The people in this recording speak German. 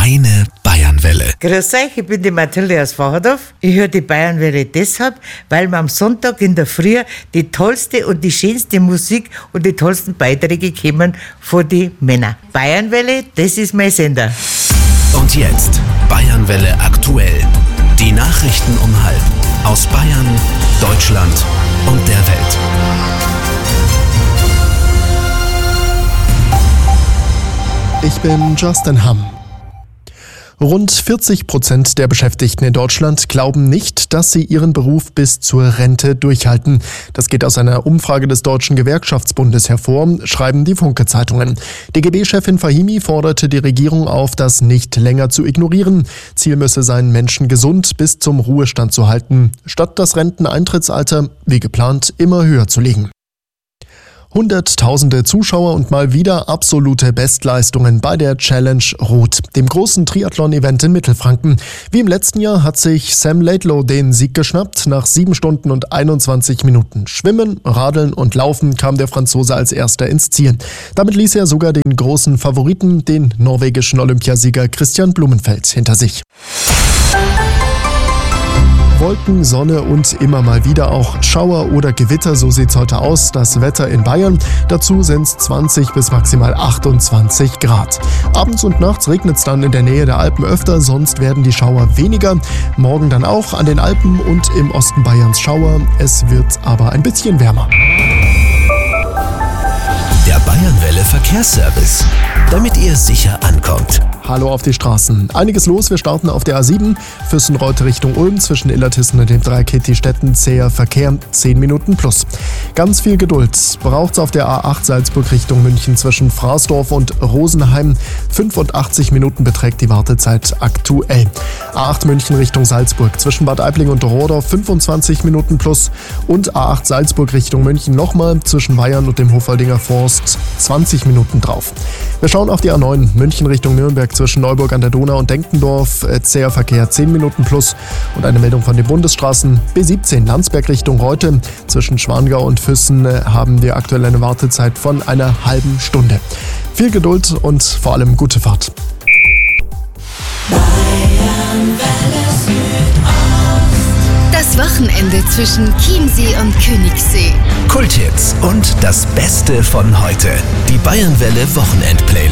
Deine Bayernwelle. Grüß euch, ich bin die Mathilde aus Vacherdorf. Ich höre die Bayernwelle deshalb, weil wir am Sonntag in der Früh die tollste und die schönste Musik und die tollsten Beiträge kommen von den Männern. Bayernwelle, das ist mein Sender. Und jetzt Bayernwelle aktuell. Die Nachrichten um 12:30 aus Bayern, Deutschland und der Welt. Ich bin Justin Hamm. Rund 40% der Beschäftigten in Deutschland glauben nicht, dass sie ihren Beruf bis zur Rente durchhalten. Das geht aus einer Umfrage des Deutschen Gewerkschaftsbundes hervor, schreiben die Funke-Zeitungen. DGB-Chefin Fahimi forderte die Regierung auf, das nicht länger zu ignorieren. Ziel müsse sein, Menschen gesund bis zum Ruhestand zu halten, statt das Renteneintrittsalter, wie geplant, immer höher zu legen. Hunderttausende Zuschauer und mal wieder absolute Bestleistungen bei der Challenge Rot, dem großen Triathlon-Event in Mittelfranken. Wie im letzten Jahr hat sich Sam Laidlow den Sieg geschnappt. Nach 7 Stunden und 21 Minuten Schwimmen, Radeln und Laufen kam der Franzose als Erster ins Ziel. Damit ließ er sogar den großen Favoriten, den norwegischen Olympiasieger Kristian Blummenfelt, hinter sich. Wolken, Sonne und immer mal wieder auch Schauer oder Gewitter, so sieht's heute aus. Das Wetter in Bayern, dazu sind's 20 bis maximal 28 Grad. Abends und nachts regnet's dann in der Nähe der Alpen öfter, sonst werden die Schauer weniger. Morgen dann auch an den Alpen und im Osten Bayerns Schauer. Es wird aber ein bisschen wärmer. Der Bayernwelle Verkehrsservice, damit ihr sicher ankommt. Hallo auf die Straßen. Einiges los, wir starten auf der A7, Füssenreuth Richtung Ulm, zwischen Illertissen und dem Dreieck Städten, zäher Verkehr, 10 Minuten plus. Ganz viel Geduld braucht's auf der A8 Salzburg Richtung München zwischen Fraßdorf und Rosenheim. 85 Minuten beträgt die Wartezeit aktuell. A8 München Richtung Salzburg zwischen Bad Aibling und Rohrdorf, 25 Minuten plus. Und A8 Salzburg Richtung München nochmal zwischen Weyern und dem Hofoldinger Forst, 20 Minuten drauf. Wir schauen auf die A9 München Richtung Nürnberg zwischen Neuburg an der Donau und Denkendorf, zäher Verkehr 10 Minuten plus. Und eine Meldung von den Bundesstraßen B17 Landsberg Richtung Reute. Zwischen Schwangau und Füssen haben wir aktuell eine Wartezeit von einer halben Stunde. Viel Geduld und vor allem gute Fahrt. Das Wochenende zwischen Chiemsee und Königssee. Kulthits und das Beste von heute. Die Bayernwelle Wochenendplaylist.